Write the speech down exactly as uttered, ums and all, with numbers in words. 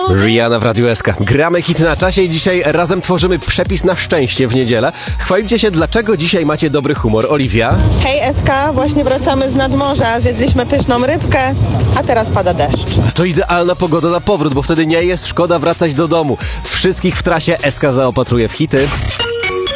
Rihanna w Radiu S K. Gramy hit na czasie i dzisiaj razem tworzymy przepis na szczęście w niedzielę. Chwalicie się, dlaczego dzisiaj macie dobry humor. Oliwia? Hej S K, właśnie wracamy z nadmorza, zjedliśmy pyszną rybkę, a teraz pada deszcz. To idealna pogoda na powrót, bo wtedy nie jest szkoda wracać do domu. Wszystkich w trasie S K zaopatruje w hity.